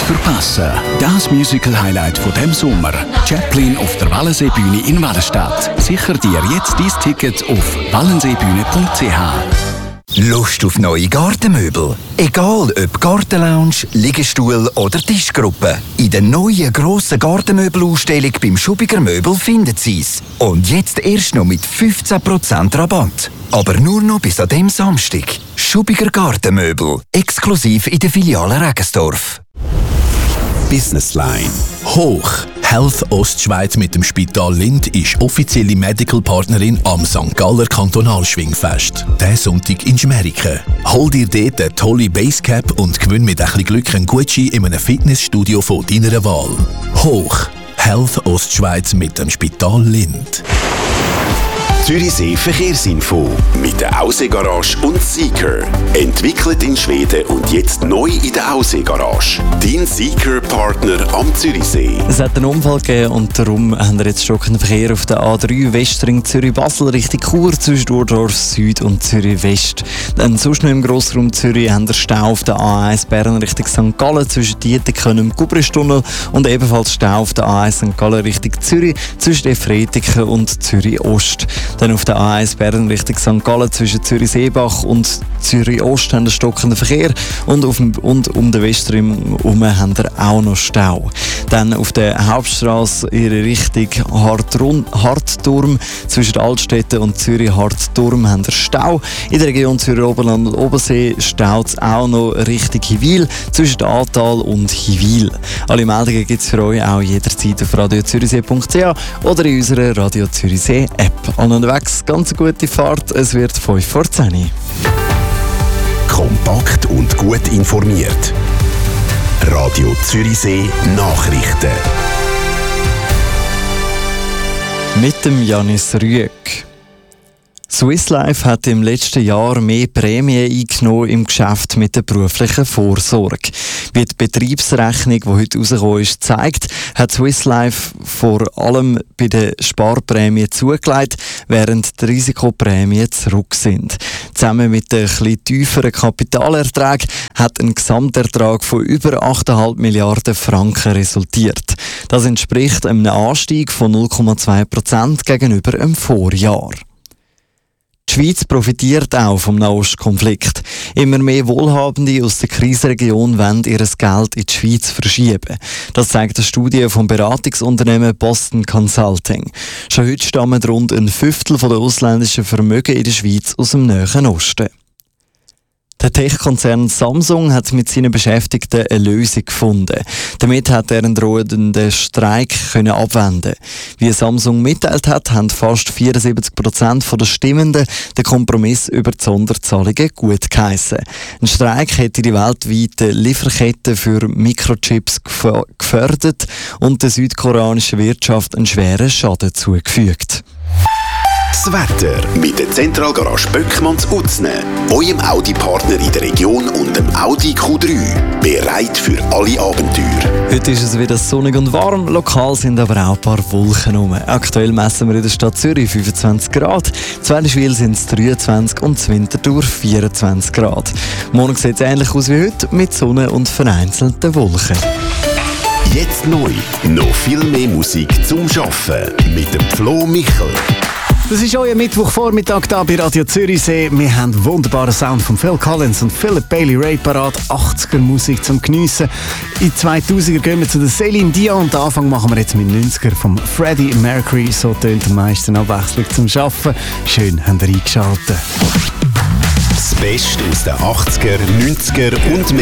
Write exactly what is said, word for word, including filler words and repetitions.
verpassen. Das Musical-Highlight von dem Sommer. Chaplin auf der Wallenseebühne in Wallenstadt. Sicher dir jetzt dein Ticket auf wallenseebühne punkt c h. Lust auf neue Gartenmöbel? Egal ob Gartenlounge, Liegestuhl oder Tischgruppe. In der neuen grossen Gartenmöbelausstellung beim Schubiger Möbel finden Sie es. Und jetzt erst noch mit fünfzehn Prozent Rabatt. Aber nur noch bis an dem Samstag. Schubiger Gartenmöbel. Exklusiv in der Filiale Regensdorf. Businessline. Hoch. Health Ostschweiz mit dem Spital Lind ist offizielle Medical Partnerin am Sankt Galler Kantonalschwingfest. Diesen Sonntag in Schmeriken. Hol dir dort eine tolle Basecap und gewinn mit ein bisschen Glück einen Gutschein in einem Fitnessstudio von deiner Wahl. Hoch. Health Ostschweiz mit dem Spital Lind. Zürichsee Verkehrsinfo mit der Aussee-Garage und Seeker. Entwickelt in Schweden und jetzt neu in der Aussee-Garage. Dein Seeker-Partner am Zürichsee. Es hat einen Unfall gegeben und darum haben wir jetzt stockenden Verkehr auf der A drei Westring Zürich-Basel Richtung Chur zwischen Urdorf Süd und Zürich West. Dann sonst noch im Grossraum Zürich haben wir Stau auf der A eins Bern Richtung Sankt Gallen zwischen Dietikon und Gubristunnel und ebenfalls Stau auf der A eins Sankt Gallen Richtung Zürich zwischen Efretiken und Zürich Ost. Dann auf der A eins Bern Richtung Sankt Gallen zwischen Zürich-Seebach und Zürich-Ost haben wir stockenden Verkehr und, auf dem, und um den Westrim herum haben wir auch noch Stau. Dann auf der Hauptstrasse in Richtung Hartrun, Hartturm zwischen Altstädten und Zürich-Hartturm haben wir Stau. In der Region Zürich-Oberland und Obersee staut es auch noch Richtung Hiwil zwischen Ahrtal und Hiwil. Alle Meldungen gibt es für euch auch jederzeit auf radio zürichsee punkt c h oder in unserer Radio Zürichsee App. An unterwegs, ganz eine gute Fahrt, es wird fünf vor zehn. Kompakt und gut informiert. Radio Zürichsee Nachrichten. Mit dem Janis Rüegg. Swiss Life hat im letzten Jahr mehr Prämien eingenommen im Geschäft mit der beruflichen Vorsorge. Wie die Betriebsrechnung, die heute rausgekommen ist, zeigt, hat Swiss Life vor allem bei den Sparprämien zugelegt, während die Risikoprämien zurück sind. Zusammen mit den etwas tieferen Kapitalerträgen hat ein Gesamtertrag von über acht Komma fünf Milliarden Franken resultiert. Das entspricht einem Anstieg von null Komma zwei Prozent gegenüber dem Vorjahr. Die Schweiz profitiert auch vom Nahostkonflikt. Immer mehr Wohlhabende aus der Krisenregion wollen ihr Geld in die Schweiz verschieben. Das zeigt eine Studie vom Beratungsunternehmen Boston Consulting. Schon heute stammen rund ein Fünftel der ausländischen Vermögen in der Schweiz aus dem Nahen Osten. Der Tech-Konzern Samsung hat mit seinen Beschäftigten eine Lösung gefunden. Damit hat er einen drohenden Streik können abwenden. Wie Samsung mitteilt hat, haben fast vierundsiebzig Prozent der Stimmenden den Kompromiss über die Sonderzahlungen gut geheissen. Ein Streik hätte die weltweiten Lieferketten für Mikrochips gefördert und der südkoreanischen Wirtschaft einen schweren Schaden zugefügt. Das Wetter mit der Zentralgarage Böckmanns Utzne, eurem Audi-Partner in der Region und dem Audi Q drei. Bereit für alle Abenteuer. Heute ist es wieder sonnig und warm, lokal sind aber auch ein paar Wolken herum. Aktuell messen wir in der Stadt Zürich fünfundzwanzig Grad, in Welliswil sind es dreiundzwanzig und in Winterthur vierundzwanzig Grad. Morgen sieht es ähnlich aus wie heute, mit Sonne und vereinzelten Wolken. Jetzt neu, noch viel mehr Musik zum Arbeiten mit dem Flo Michel. Das ist euer Mittwochvormittag hier bei Radio Zürichsee. Wir haben einen wunderbaren Sound von Phil Collins und Philip Bailey Ray parat. achtziger Musik zum Geniessen. In zweitausender gehen wir zu der Celine Dion. Und den Anfang machen wir jetzt mit neunziger vom Freddie Mercury. So tönt am meisten Abwechslung zum Arbeiten. Schön, habt ihr eingeschaltet. Das Beste aus den achtziger, neunziger und mehr.